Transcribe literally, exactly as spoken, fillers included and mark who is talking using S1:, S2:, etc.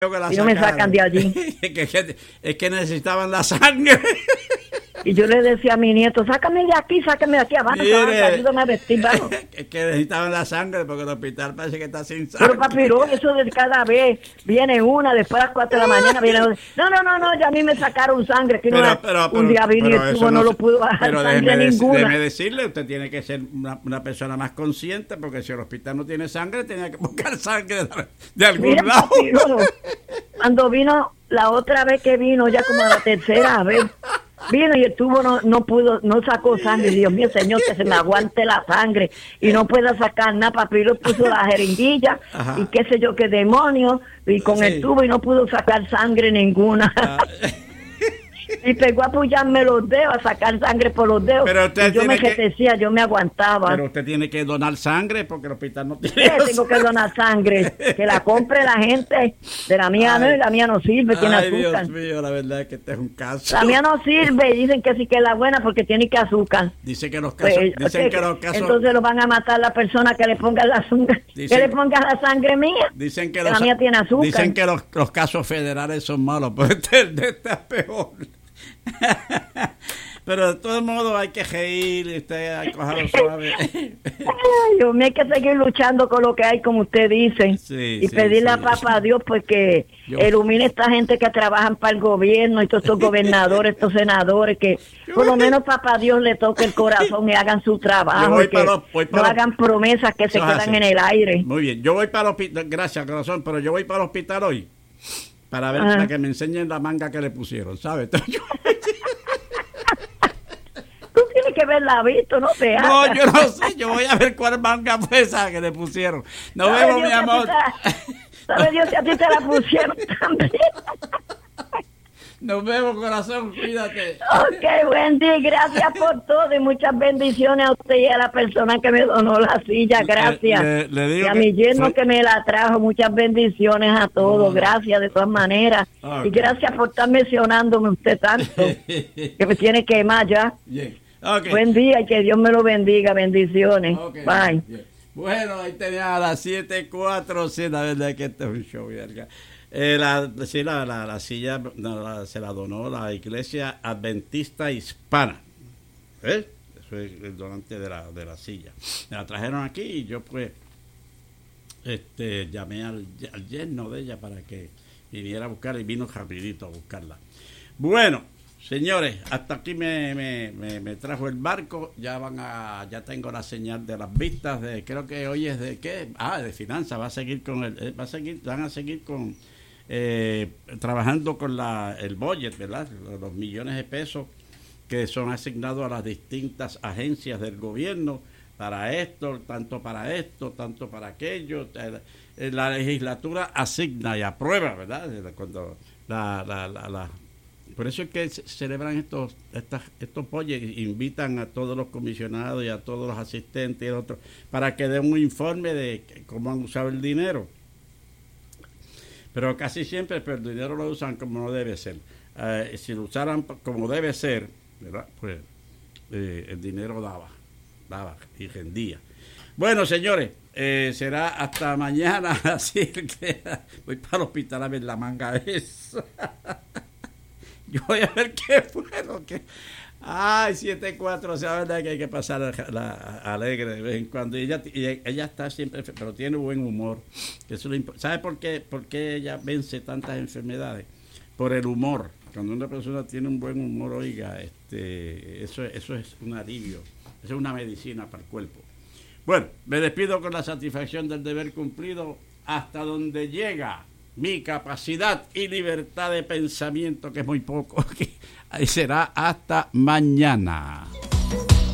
S1: y no me sacan de allí.
S2: es, que, es que necesitaban la sangre.
S1: Y yo le decía a mi nieto, sácame de aquí, sácame de aquí, abajo, ayúdame a vestir, vamos.
S2: Es que necesitaban la sangre porque el hospital parece que está sin sangre.
S1: Pero papirón, eso de cada vez viene una, después a las cuatro de la mañana viene otra. No, no, no, no, ya a mí me sacaron sangre. Que
S2: pero,
S1: no,
S2: pero,
S1: un día vine y el tubo no, no lo pudo bajar
S2: pero
S1: sangre
S2: déjeme,
S1: ninguna.
S2: Déjeme decirle, usted tiene que ser una, una persona más consciente, porque si el hospital no tiene sangre, tenía que buscar sangre de, de algún
S1: Mira,
S2: lado.
S1: Papirón, cuando vino, la otra vez que vino, ya como la tercera vez, vino y el tubo no, no pudo, no sacó sangre. Dios mío, señor, que se me aguante la sangre y no pueda sacar nada. Papiro puso la jeringuilla y qué sé yo qué demonio y con sí. el tubo y no pudo sacar sangre ninguna. Ah. Y pegó a apoyarme los dedos, a sacar sangre por los dedos.
S2: Pero usted
S1: y yo me
S2: que...
S1: decía, yo me aguantaba.
S2: Pero usted tiene que donar sangre porque el hospital no tiene.
S1: Sí, tengo que donar sangre. Que la compre la gente. De la mía ay, no, y la mía no sirve, tiene
S2: ay,
S1: azúcar.
S2: Dios mío, la verdad es que este es un caso.
S1: La mía no sirve, dicen que sí que es la buena porque tiene que azúcar.
S2: Dice que los casos,
S1: pues,
S2: dicen
S1: okay,
S2: que los casos.
S1: Entonces lo van a matar la persona que le ponga la sangre, dicen, que le ponga la sangre mía.
S2: Dicen que,
S1: que
S2: los,
S1: la mía tiene azúcar.
S2: Dicen que los, los casos federales son malos, pero este, este es peor. Pero de todos modos hay que reír y usted hay que cogerlo suave.
S1: Ay, Dios mío, hay que seguir luchando con lo que hay, como usted dice,
S2: sí,
S1: y
S2: sí,
S1: pedirle
S2: sí.
S1: a papá a Dios pues que Yo. ilumine a esta gente que trabajan para el gobierno, y todos estos gobernadores, estos senadores, que por lo menos papá Dios le toque el corazón y hagan su trabajo, y que los, no hagan promesas que se quedan así. En el aire.
S2: Muy bien, yo voy para el hospital, gracias corazón, pero yo voy para el hospital hoy para ver, para que me enseñen la manga que le pusieron, ¿sabes? Yo...
S1: Tú tienes que verla visto, no te hagas.
S2: No, yo no sé, yo voy a ver cuál manga fue esa que le pusieron. Nos vemos, Dios, mi amor.
S1: ¿Sabe Dios si a ti te la pusieron también?
S2: Nos vemos, corazón, cuídate.
S1: Ok, buen día, gracias por todo y muchas bendiciones a usted y a la persona que me donó la silla, gracias.
S2: Le, le, le digo
S1: y a
S2: que
S1: mi yerno
S2: fue...
S1: que me la trajo, muchas bendiciones a todos, oh. gracias de todas maneras. Okay. Y gracias por estar mencionándome usted tanto, que me tiene que más ya.
S2: Yeah. Okay.
S1: Buen día y que Dios me lo bendiga, bendiciones. Okay. Bye.
S2: Yeah. Bueno, ahí tenía a las siete cuatro, sí, la verdad que este es un show, verga. Eh, la, sí, la, la, la silla la, la, se la donó la Iglesia Adventista Hispana. ¿Eh? Eso es el donante de la, de la silla. Me la trajeron aquí y yo pues este llamé al, al yerno de ella para que viniera a buscar y vino rapidito a buscarla. Bueno, señores, hasta aquí me, me, me, me trajo el barco. Ya van a, ya tengo la señal de las vistas de, creo que hoy es de qué, ah, de finanzas. Va a seguir con el, va a seguir, van a seguir con Eh, trabajando con la, el budget, ¿verdad? Los millones de pesos que son asignados a las distintas agencias del gobierno para esto, tanto para esto, tanto para aquello. Eh, la legislatura asigna y aprueba, ¿verdad? Cuando la, la, la, la por eso es que se celebran estos estas, estos budgets, invitan a todos los comisionados y a todos los asistentes y otros para que den un informe de cómo han usado el dinero. Pero casi siempre pero el dinero lo usan como no debe ser. Eh, si lo usaran como debe ser, ¿verdad? Pues eh, el dinero daba, daba y rendía. Bueno, señores, eh, será hasta mañana. Así que voy para el hospital a ver la manga esa. Yo voy a ver qué fue lo que... Ay, siete cuatro, o sea, la verdad que hay que pasar la, la, alegre de vez en cuando. Y ella, y ella está siempre, pero tiene buen humor. Eso lo imp- ¿Sabe por qué, por qué ella vence tantas enfermedades? Por el humor. Cuando una persona tiene un buen humor, oiga, este, eso, eso es un alivio. Eso es una medicina para el cuerpo. Bueno, me despido con la satisfacción del deber cumplido hasta donde llega mi capacidad y libertad de pensamiento, que es muy poco. Ahí será hasta mañana.